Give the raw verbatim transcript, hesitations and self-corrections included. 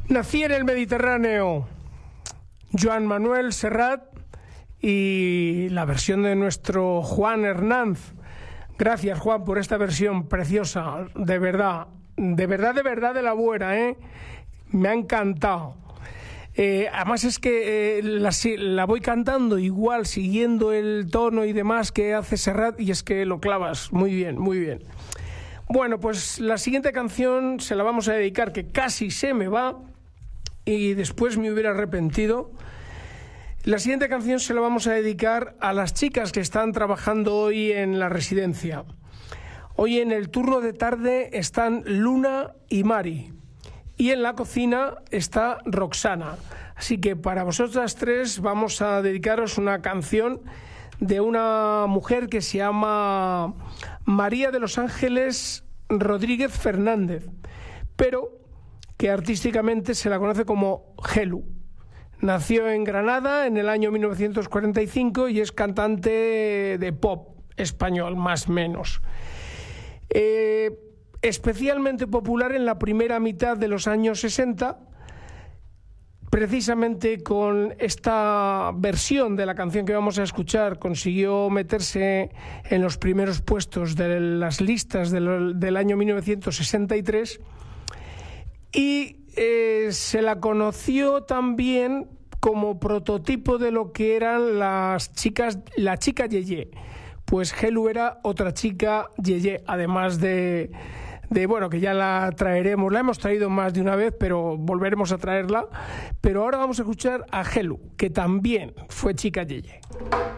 Nací en el Mediterráneo, Joan Manuel Serrat, y la versión de nuestro Juan Hernández. Gracias, Juan, por esta versión preciosa, de verdad, de verdad, de verdad de la buena, ¿eh? Me ha encantado. Eh, además es que eh, la, la voy cantando igual, siguiendo el tono y demás que hace Serrat, y es que lo clavas muy bien, muy bien. Bueno, pues la siguiente canción se la vamos a dedicar, que casi se me va y después me hubiera arrepentido. La siguiente canción se la vamos a dedicar a las chicas que están trabajando hoy en la residencia. Hoy en el turno de tarde están Luna y Mari, y en la cocina está Roxana. Así que para vosotras tres vamos a dedicaros una canción de una mujer que se llama María de los Ángeles Rodríguez Fernández, pero que artísticamente se la conoce como Gelu. Nació en Granada en el año mil novecientos cuarenta y cinco y es cantante de pop español, más o menos. Eh, especialmente popular en la primera mitad de los años sesenta, precisamente con esta versión de la canción que vamos a escuchar, consiguió meterse en los primeros puestos de las listas del, del año mil novecientos sesenta y tres, y eh, se la conoció también como prototipo de lo que eran las chicas, la chica Yeye. Pues Gelu era otra chica Yeye, además de, de, bueno, que ya la traeremos, la hemos traído más de una vez, pero volveremos a traerla. Pero ahora vamos a escuchar a Gelu, que también fue chica Yeye.